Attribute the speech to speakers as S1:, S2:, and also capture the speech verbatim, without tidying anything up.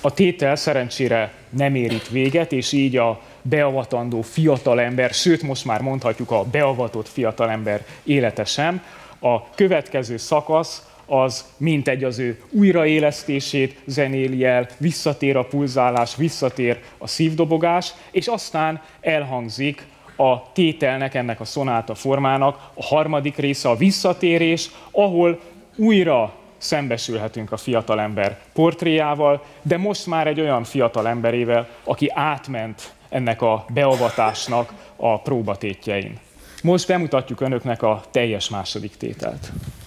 S1: A tétel szerencsére nem ér itt véget, és így a beavatandó fiatalember, sőt most már mondhatjuk a beavatott fiatalember élete sem. A következő szakasz az mintegy az ő újraélesztését zenéli el, visszatér a pulzálás, visszatér a szívdobogás, és aztán elhangzik a tételnek, ennek a szonáta formának a harmadik része, a visszatérés, ahol újra szembesülhetünk a fiatalember portréjával, de most már egy olyan fiatalemberével, aki átment ennek a beavatásnak a próbatétjein. Most bemutatjuk önöknek a teljes második tételt.